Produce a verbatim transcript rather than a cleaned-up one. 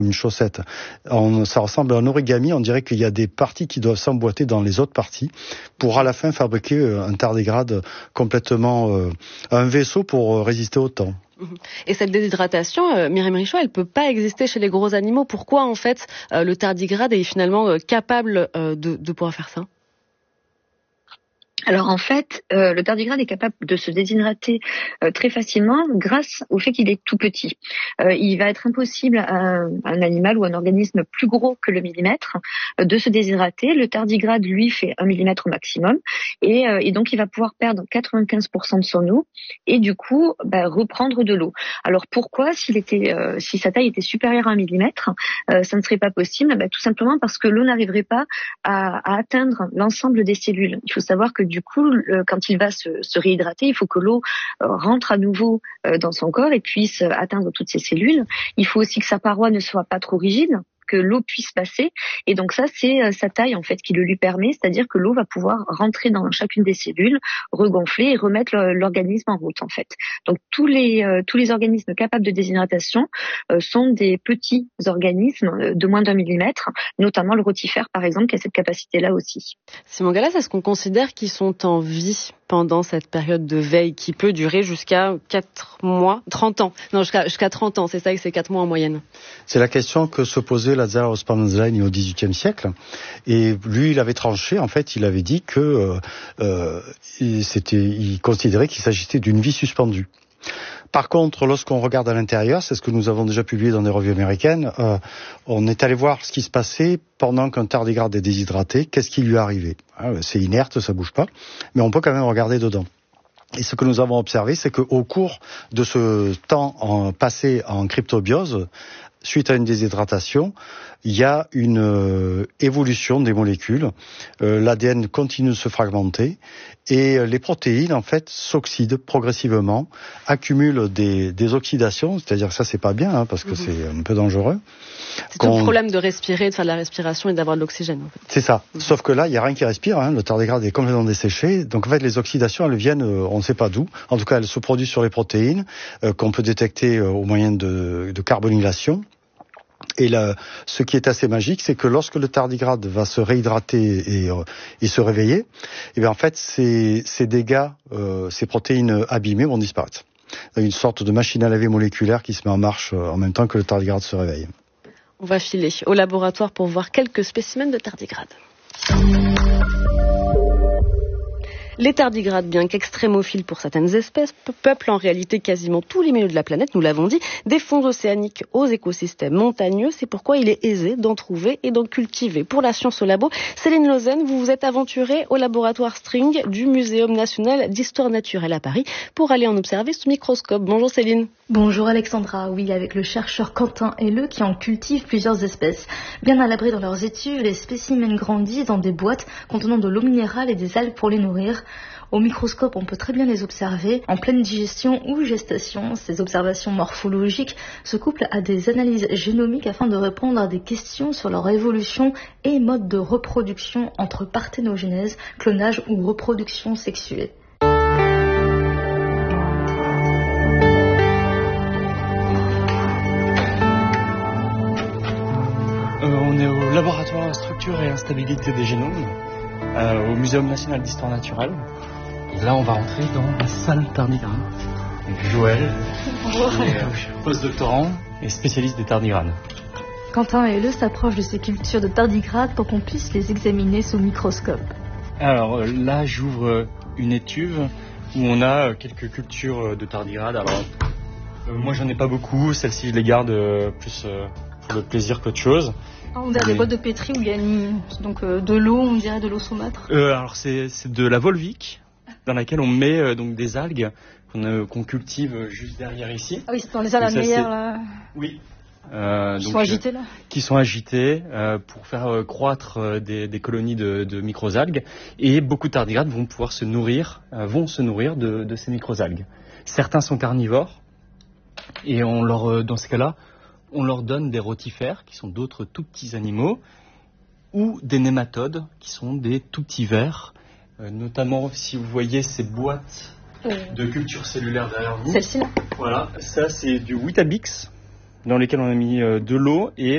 une chaussette. On, ça ressemble à un origami, on dirait qu'il y a des parties qui doivent s'emboîter dans les autres parties pour à la fin fabriquer un tardigrade complètement, euh, un vaisseau pour résister au temps. Et cette déshydratation, euh, Myriam Richaud, elle peut pas exister chez les gros animaux. Pourquoi en fait euh, le tardigrade est finalement euh, capable euh, de, de pouvoir faire ça ? Alors en fait, euh, le tardigrade est capable de se déshydrater euh, très facilement grâce au fait qu'il est tout petit. Euh, il va être impossible à un, un animal ou un organisme plus gros que le millimètre euh, de se déshydrater. Le tardigrade, lui, fait un millimètre au maximum et, euh, et donc il va pouvoir perdre quatre-vingt-quinze pour cent de son eau et du coup bah, reprendre de l'eau. Alors pourquoi, s'il était, euh, si sa taille était supérieure à un millimètre, euh, ça ne serait pas possible ? Bah, tout simplement parce que l'eau n'arriverait pas à, à atteindre l'ensemble des cellules. Il faut savoir que du coup, quand il va se, se réhydrater, il faut que l'eau rentre à nouveau dans son corps et puisse atteindre toutes ses cellules. Il faut aussi que sa paroi ne soit pas trop rigide, que l'eau puisse passer. Et donc ça, c'est sa taille en fait qui le lui permet, c'est-à-dire que l'eau va pouvoir rentrer dans chacune des cellules, regonfler et remettre l'organisme en route en fait. Donc tous les euh, tous les organismes capables de déshydratation euh, sont des petits organismes de moins d'un millimètre, notamment le rotifère par exemple qui a cette capacité-là aussi. Simon Gallas, est-ce qu'on considère qu'ils sont en vie pendant cette période de veille qui peut durer jusqu'à quatre mois, trente ans. Non, jusqu'à, jusqu'à trente ans, c'est ça que c'est quatre mois en moyenne. C'est la question que se posait Lazaro Spallanzani au dix-huitième siècle. Et lui, il avait tranché, en fait, il avait dit que euh, c'était, il considérait qu'il s'agissait d'une vie suspendue. Par contre, lorsqu'on regarde à l'intérieur, c'est ce que nous avons déjà publié dans des revues américaines, euh, on est allé voir ce qui se passait pendant qu'un tardigrade est déshydraté, qu'est-ce qui lui est arrivé. C'est inerte, ça bouge pas, mais on peut quand même regarder dedans. Et ce que nous avons observé, c'est qu'au cours de ce temps en, passé en cryptobiose, suite à une déshydratation, il y a une euh, évolution des molécules. Euh, L'A D N continue de se fragmenter et euh, les protéines, en fait, s'oxydent progressivement, accumulent des, des oxydations, c'est-à-dire que ça, c'est pas bien, hein, parce que mmh. c'est un peu dangereux. C'est tout le problème de respirer, de faire de la respiration et d'avoir de l'oxygène. En fait. C'est ça. Mmh. Sauf que là, il n'y a rien qui respire, hein. Le tardigrade est complètement desséché. Donc, en fait, les oxydations, elles viennent, euh, on ne sait pas d'où. En tout cas, elles se produisent sur les protéines, euh, qu'on peut détecter euh, au moyen de, de carbonylation. Et là, ce qui est assez magique, c'est que lorsque le tardigrade va se réhydrater et, euh, et se réveiller, et bien en fait, ces, ces dégâts, euh, ces protéines abîmées vont disparaître. Il y a une sorte de machine à laver moléculaire qui se met en marche euh, en même temps que le tardigrade se réveille. On va filer au laboratoire pour voir quelques spécimens de tardigrade. Les tardigrades, bien qu'extrémophiles pour certaines espèces, peuplent en réalité quasiment tous les milieux de la planète, nous l'avons dit, des fonds océaniques aux écosystèmes montagneux. C'est pourquoi il est aisé d'en trouver et d'en cultiver. Pour la science au labo, Céline Lausanne, vous vous êtes aventurée au laboratoire String du Muséum national d'histoire naturelle à Paris pour aller en observer sous microscope. Bonjour Céline. Bonjour Alexandra. Oui, avec le chercheur Quentin Helleux qui en cultive plusieurs espèces. Bien à l'abri dans leurs étuves, les spécimens grandissent dans des boîtes contenant de l'eau minérale et des algues pour les nourrir. Au microscope, on peut très bien les observer en pleine digestion ou gestation. Ces observations morphologiques se couplent à des analyses génomiques afin de répondre à des questions sur leur évolution et mode de reproduction entre parthénogenèse, clonage ou reproduction sexuée. Euh, on est au laboratoire structure et instabilité des génomes, euh, au Muséum national d'histoire naturelle. Et là, on va entrer dans la salle tardigrade. Joël, euh, post-doctorant et spécialiste des tardigrades. Quentin Helleux s'approche de ces cultures de tardigrades pour qu'on puisse les examiner sous microscope. Alors euh, là, j'ouvre une étuve où on a quelques cultures de tardigrades. Alors, euh, moi, j'en ai pas beaucoup. Celles-ci, je les garde euh, plus euh, pour le plaisir qu'autre chose. On a des boîtes de pétri où il y a une, donc, euh, de l'eau, on dirait de l'eau saumâtre. Euh, alors, c'est, c'est de la volvique, dans laquelle on met euh, donc des algues qu'on, euh, qu'on cultive juste derrière ici. Ah oui, c'est dans les algues à meilleure, là. Oui. Euh, qui donc, sont agitées, là euh, Qui sont agitées euh, pour faire euh, croître euh, des, des colonies de, de microalgues. Et beaucoup de tardigrades vont pouvoir se nourrir, euh, vont se nourrir de, de ces microalgues. Certains sont carnivores. Et on leur, euh, dans ce cas-là, on leur donne des rotifères, qui sont d'autres tout petits animaux, ou des nématodes, qui sont des tout petits vers. Euh, notamment, si vous voyez ces boîtes de culture cellulaire derrière vous. Celle-ci là. Voilà, ça c'est du Weetabix, dans lesquels on a mis euh, de l'eau et